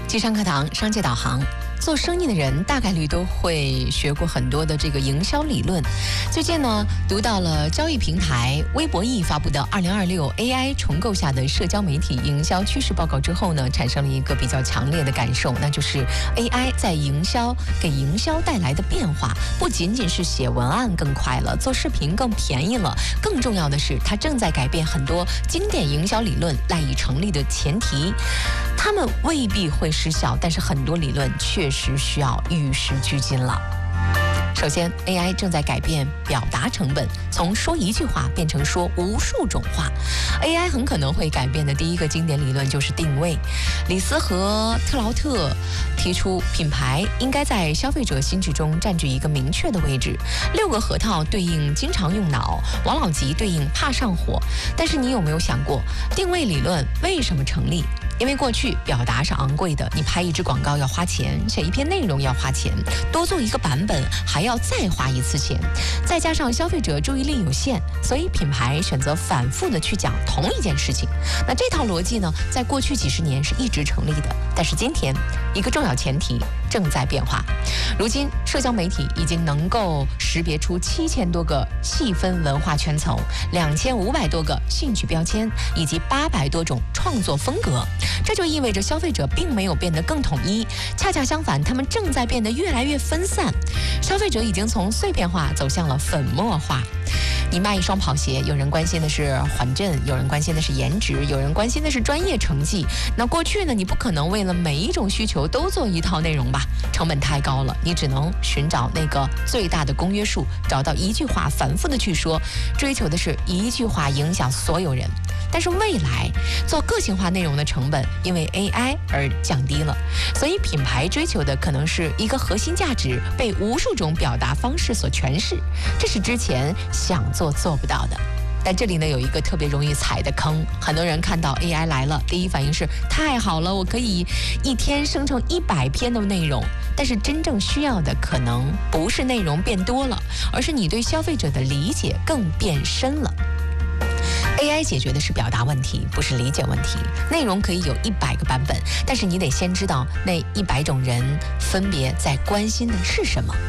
机商课堂，商界导航。做生意的人大概率都会学过很多的这个营销理论。最近呢，读到了交易平台微博易发布的2026 AI 重构下的社交媒体营销趋势报告之后呢，产生了一个比较强烈的感受，那就是 AI 在给营销带来的变化，不仅仅是写文案更快了，做视频更便宜了，更重要的是，它正在改变很多经典营销理论赖以成立的前提。他们未必会失效，但是很多理论确实需要与时俱进了。首先 AI 正在改变表达成本，从说一句话变成说无数种话。 AI 很可能会改变的第一个经典理论就是定位。李斯和特劳特提出，品牌应该在消费者心智中占据一个明确的位置。6个核桃对应经常用脑，王老吉对应怕上火。但是你有没有想过，定位理论为什么成立？因为过去表达是昂贵的，你拍一支广告要花钱，写一篇内容要花钱，多做一个版本还要再花一次钱，再加上消费者注意力有限，所以品牌选择反复的去讲同一件事情。那这套逻辑呢，在过去几十年是一直成立的，但是今天一个重要前提正在变化。如今社交媒体已经能够识别出7000多个细分文化圈层，2500多个兴趣标签，以及800多种创作风格。这就意味着消费者并没有变得更统一，恰恰相反，他们正在变得越来越分散。消费者已经从碎片化走向了粉末化。你卖一双跑鞋，有人关心的是缓震，有人关心的是颜值，有人关心的是专业成绩。那过去呢，你不可能为了每一种需求都做一套内容吧，成本太高了，你只能寻找那个最大的公约数，找到一句话反复的去说，追求的是一句话影响所有人。但是未来做个性化内容的成本因为 AI 而降低了，所以品牌追求的可能是一个核心价值被无数种表达方式所诠释，这是之前想做不到的。但这里呢，有一个特别容易踩的坑，很多人看到 AI 来了，第一反应是太好了，我可以一天生成100篇的内容。但是真正需要的可能不是内容变多了，而是你对消费者的理解更变深了。AI 解决的是表达问题，不是理解问题。内容可以有100个版本，但是你得先知道那100种人分别在关心的是什么。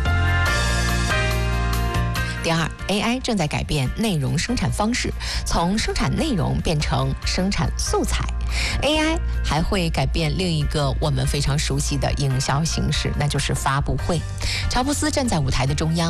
第二 ，AI 正在改变内容生产方式，从生产内容变成生产素材。AI 还会改变另一个我们非常熟悉的营销形式，那就是发布会。乔布斯站在舞台的中央，